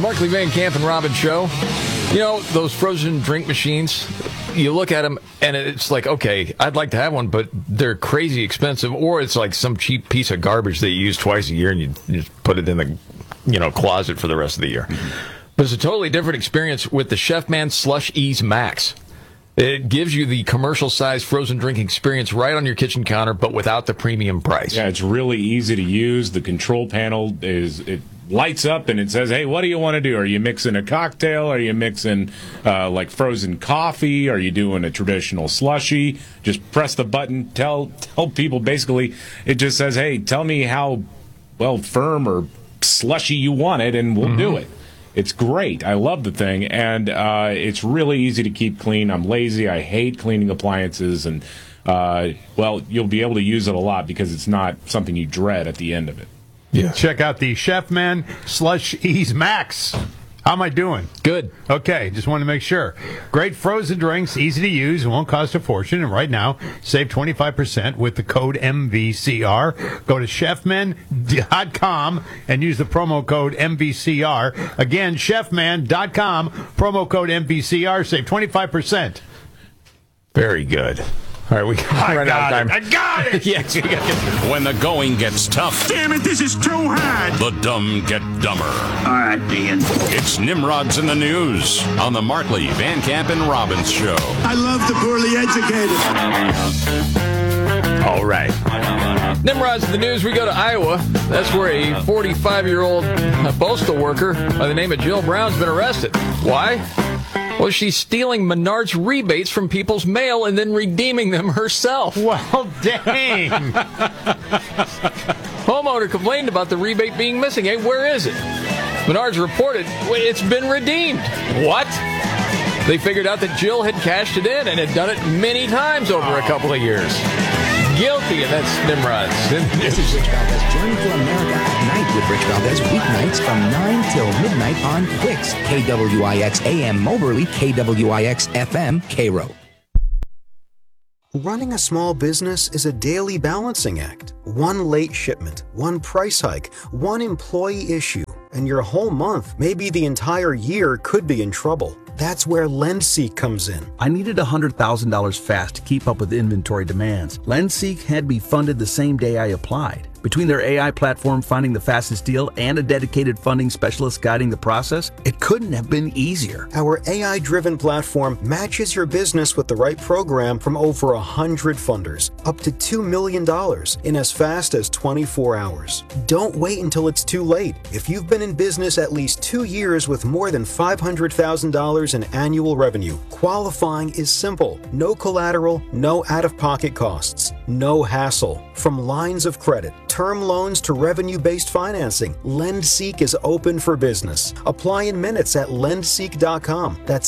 Markley, Van Camp, and Robin show. You know, those frozen drink machines, you look at them, and it's like, okay, I'd like to have one, but they're crazy expensive, or it's like some cheap piece of garbage that you use twice a year, and you just put it in the closet for the rest of the year. But it's a totally different experience with the Chefman Slush Ease Max. It gives you the commercial-sized frozen drink experience right on your kitchen counter, but without the premium price. Yeah, it's really easy to use. The control panel it lights up and it says, hey, what do you want to do? Are you mixing a cocktail? Are you mixing like frozen coffee? Are you doing a traditional slushie? Just press the button. Tell people basically, it just says, hey, tell me how firm or slushy you want it, and we'll do it. It's great. I love the thing, and it's really easy to keep clean. I'm lazy. I hate cleaning appliances, and you'll be able to use it a lot because it's not something you dread at the end of it. Yeah. Check out the Chefman Slush Ease Max. How am I doing? Good. Okay, just wanted to make sure. Great frozen drinks, easy to use, and won't cost a fortune. And right now, save 25% with the code MVCR. Go to chefman.com and use the promo code MVCR. Again, chefman.com, promo code MVCR. Save 25%. Very good. All right, we run out of time. I got it! Yes, we got it. When the going gets tough, Damn it, this is too hard. the dumb get dumber. All right, Dean. It's Nimrod's in the News on the Markley, Van Camp, and Robbins Show. I love the poorly educated. All right. Nimrod's in the News. We go to Iowa. That's where a 45-year-old postal worker by the name of Jill Brown's been arrested. Why? Well, she's stealing Menards rebates from people's mail and then redeeming them herself. Well, dang. Homeowner complained about the rebate being missing. Hey, where is it? Menards reported it's been redeemed. What? They figured out that Jill had cashed it in and had done it many times over a couple of years. Guilty, and that's Nimrod's. This is Rich Valdez. Journey for America at Night with Rich Valdez, weeknights from 9 till midnight on Quicks, KWIX AM Moberly, KWIX FM Cairo. Running a small business is a daily balancing act. One late shipment, one price hike, one employee issue, and your whole month, maybe the entire year, could be in trouble. That's where LendSeek comes in. I needed $100,000 fast to keep up with inventory demands. LendSeek had me funded the same day I applied. Between their AI platform finding the fastest deal and a dedicated funding specialist guiding the process, it couldn't have been easier. Our AI-driven platform matches your business with the right program from over 100 funders, up to $2 million in as fast as 24 hours. Don't wait until it's too late. If you've been in business at least 2 years with more than $500,000 in annual revenue, qualifying is simple. No collateral, no out-of-pocket costs, no hassle. From lines of credit, term loans to revenue-based financing, LendSeek is open for business. Apply in minutes at lendseek.com. That's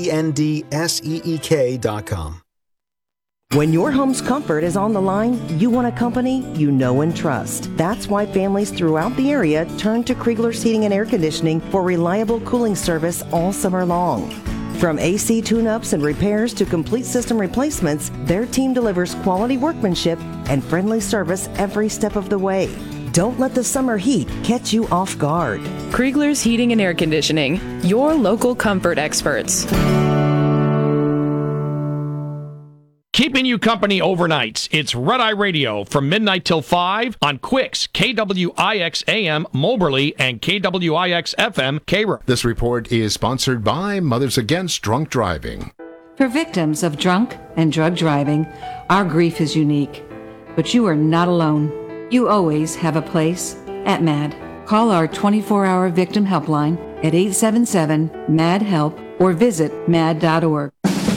LENDSEEK.com. When your home's comfort is on the line, you want a company you know and trust. That's why families throughout the area turn to Kriegler's Heating and Air Conditioning for reliable cooling service all summer long. From AC tune-ups and repairs to complete system replacements, their team delivers quality workmanship and friendly service every step of the way. Don't let the summer heat catch you off guard. Kriegler's Heating and Air Conditioning, your local comfort experts. Keeping you company overnights. It's Red Eye Radio from midnight till 5 on Quicks, KWIX AM Moberly and KWIX FM Cairo. This report is sponsored by Mothers Against Drunk Driving. For victims of drunk and drug driving, our grief is unique. But you are not alone. You always have a place at MAD. Call our 24-hour victim helpline at 877-MAD-HELP or visit mad.org.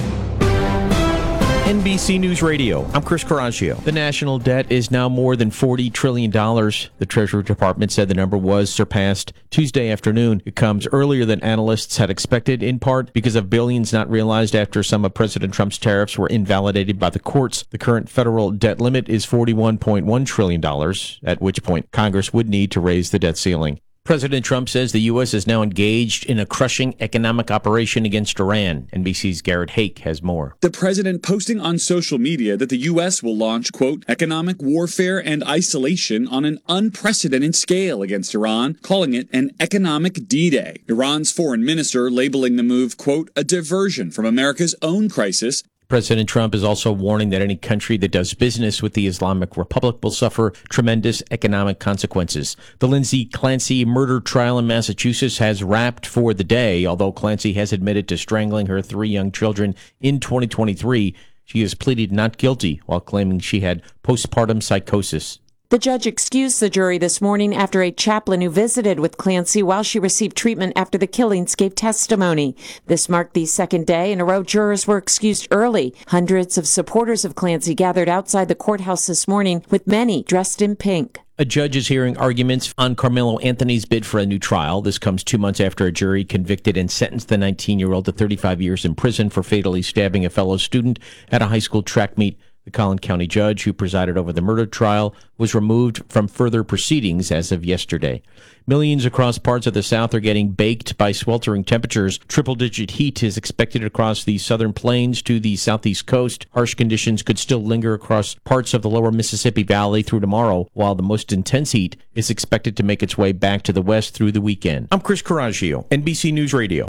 NBC News Radio. I'm Chris Caraccio. The national debt is now more than $40 trillion. The Treasury Department said the number was surpassed Tuesday afternoon. It comes earlier than analysts had expected, in part because of billions not realized after some of President Trump's tariffs were invalidated by the courts. The current federal debt limit is $41.1 trillion, at which point Congress would need to raise the debt ceiling. President Trump says the U.S. is now engaged in a crushing economic operation against Iran. NBC's Garrett Hake has more. The president posting on social media that the U.S. will launch, quote, economic warfare and isolation on an unprecedented scale against Iran, calling it an economic D-Day. Iran's foreign minister labeling the move, quote, a diversion from America's own crisis. President Trump is also warning that any country that does business with the Islamic Republic will suffer tremendous economic consequences. The Lindsay Clancy murder trial in Massachusetts has wrapped for the day, although Clancy has admitted to strangling her 3 young children in 2023. She has pleaded not guilty while claiming she had postpartum psychosis. The judge excused the jury this morning after a chaplain who visited with Clancy while she received treatment after the killings gave testimony. This marked the second day in a row jurors were excused early. Hundreds of supporters of Clancy gathered outside the courthouse this morning, with many dressed in pink. A judge is hearing arguments on Carmelo Anthony's bid for a new trial. This comes 2 months after a jury convicted and sentenced the 19-year-old to 35 years in prison for fatally stabbing a fellow student at a high school track meet. The Collin County judge who presided over the murder trial was removed from further proceedings as of yesterday. Millions across parts of the South are getting baked by sweltering temperatures. Triple-digit heat is expected across the southern plains to the southeast coast. Harsh conditions could still linger across parts of the lower Mississippi Valley through tomorrow, while the most intense heat is expected to make its way back to the west through the weekend. I'm Chris Coraggio, NBC News Radio.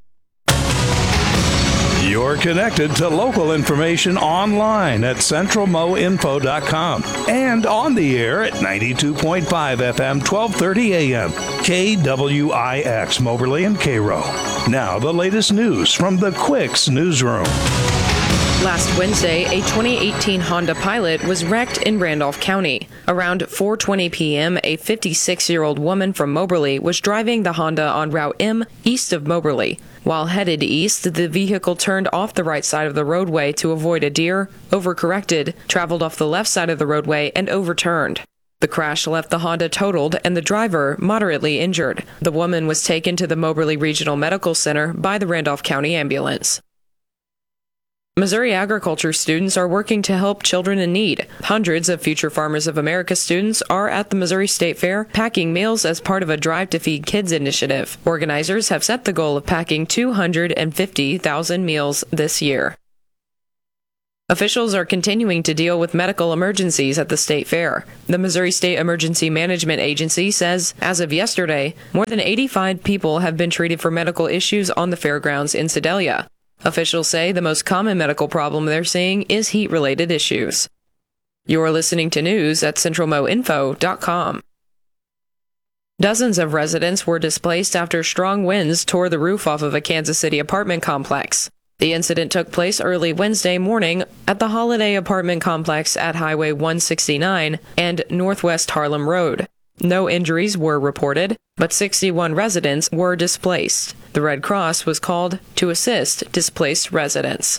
You're connected to local information online at centralmoinfo.com and on the air at 92.5 FM, 1230 AM, KWIX, Moberly and Cairo. Now the latest news from the Quicks newsroom. Last Wednesday, a 2018 Honda Pilot was wrecked in Randolph County. Around 4:20 p.m., a 56-year-old woman from Moberly was driving the Honda on Route M east of Moberly. While headed east, the vehicle turned off the right side of the roadway to avoid a deer, overcorrected, traveled off the left side of the roadway, and overturned. The crash left the Honda totaled and the driver moderately injured. The woman was taken to the Moberly Regional Medical Center by the Randolph County Ambulance. Missouri agriculture students are working to help children in need. Hundreds of Future Farmers of America students are at the Missouri State Fair packing meals as part of a Drive to Feed Kids initiative. Organizers have set the goal of packing 250,000 meals this year. Officials are continuing to deal with medical emergencies at the state fair. The Missouri State Emergency Management Agency says, as of yesterday, more than 85 people have been treated for medical issues on the fairgrounds in Sedalia. Officials say the most common medical problem they're seeing is heat-related issues. You're listening to news at centralmoinfo.com. Dozens of residents were displaced after strong winds tore the roof off of a Kansas City apartment complex. The incident took place early Wednesday morning at the Holiday Apartment Complex at Highway 169 and Northwest Harlem Road. No injuries were reported, but 61 residents were displaced. The Red Cross was called to assist displaced residents.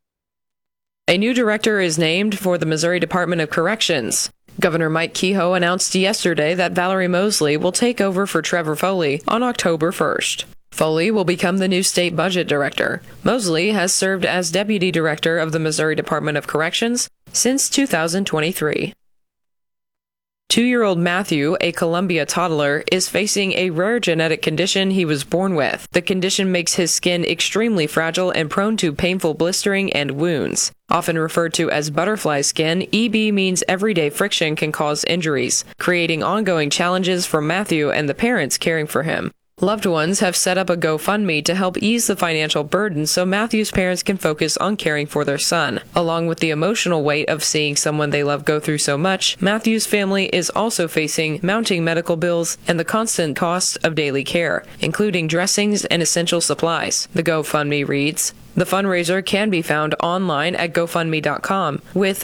A new director is named for the Missouri Department of Corrections. Governor Mike Kehoe announced yesterday that Valerie Mosley will take over for Trevor Foley on October 1st. Foley will become the new state budget director. Mosley has served as deputy director of the Missouri Department of Corrections since 2023. 2-year-old Matthew, a Columbia toddler, is facing a rare genetic condition he was born with. The condition makes his skin extremely fragile and prone to painful blistering and wounds. Often referred to as butterfly skin, EB means everyday friction can cause injuries, creating ongoing challenges for Matthew and the parents caring for him. Loved ones have set up a GoFundMe to help ease the financial burden so Matthew's parents can focus on caring for their son. Along with the emotional weight of seeing someone they love go through so much, Matthew's family is also facing mounting medical bills and the constant cost of daily care, including dressings and essential supplies. The GoFundMe reads, the fundraiser can be found online at GoFundMe.com, with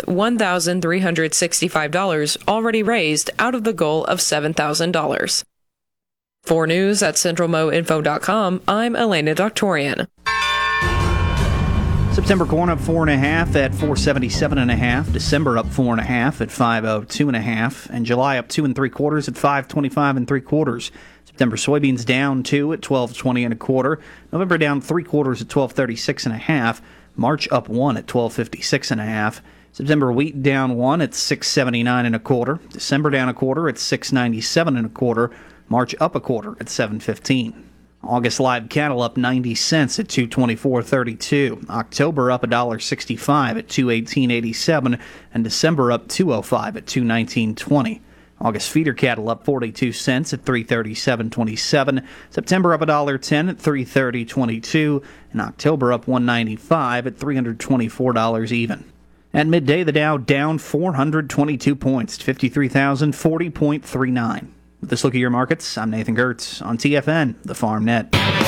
$1,365 already raised out of the goal of $7,000. For news at CentralMoInfo.com, I'm Elena Doctorian. September corn up 4.5 at 477.5. December up 4.5 at 502.5, and July up 2 3/4 at 525 3/4. September soybeans down 2 at 1220 1/4. November down 3/4 at 1236.5. March up 1 at 1256.5. September wheat down 1 at 679 1/4. December down 1/4 at 697 1/4. March up a quarter at 7.15. August live cattle up 90 cents at 224.32. October up $1.65 at 218.87, and December up 205 at 219.20. August feeder cattle up 42 cents at 337.27. September up $1.10 at 330.22, and October up $1.95 at $324 even. At midday, the Dow down 422 points to 53,040.39. With this look at your markets, I'm Nathan Gertz on TFN, the Farm Net.